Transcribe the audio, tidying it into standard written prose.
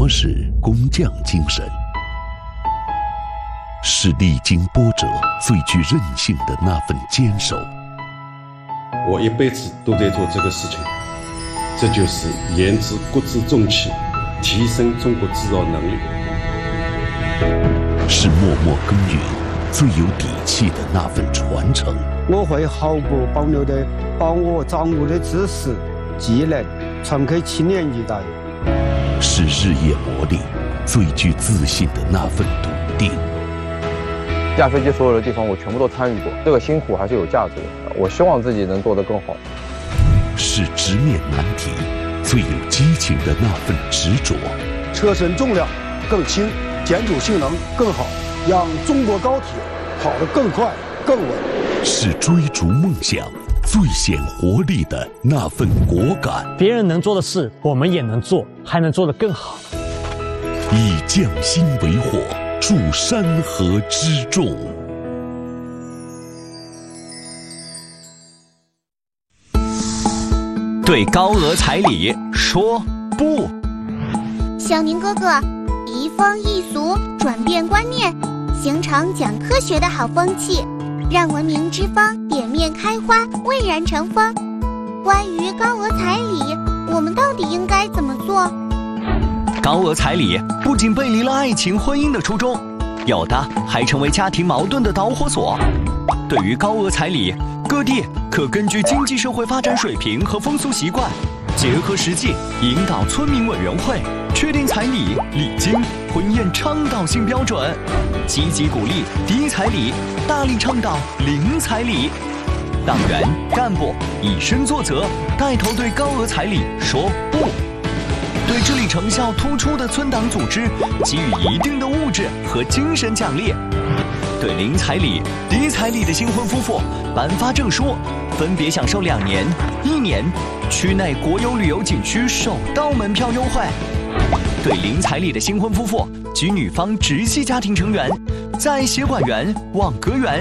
么是工匠精神？是历经波折、最具韧性的那份坚守。 我一辈子都在做这个事情，这就是研制国之重器，提升中国制造能力。 是默默耕耘、最有底气的那份传承。 我会毫不保留地把我掌握的知识、技能传给青年一代。 是日夜磨砺、最具自信的那份笃定。 架飞机所有的地方我全部都参与过，这个辛苦还是有价值的。我希望自己能做得更好。 是直面难题、最有激情的那份执着。 车身重量更轻，建筑性能更好，让中国高铁跑得更快更稳。 是追逐梦想最显活力的那份果敢。 别人能做的事我们也能做，还能做得更好。 以匠心为火，筑山河之重。 对高额彩礼说不。 小宁哥哥，移风易俗，转变观念，形成讲科学的好风气，让文明之风点面开花，蔚然成风。关于高额彩礼，我们到底应该怎么做？ 高额彩礼不仅背离了爱情婚姻的初衷，有的还成为家庭矛盾的导火索。对于高额彩礼，各地可根据经济社会发展水平和风俗习惯，结合实际引导村民委员会确定彩礼、礼金、婚宴倡导性标准，积极鼓励低彩礼，大力倡导零彩礼。党员干部以身作则，带头对高额彩礼说不。对治理成效突出的村党组织给予一定的物质和精神奖励。对零彩礼、低彩礼的新婚夫妇颁发证书，分别享受2年、1年区内国有旅游景区首到门票优惠。对零彩礼的新婚夫妇及女方直系家庭成员，在协管员、网格员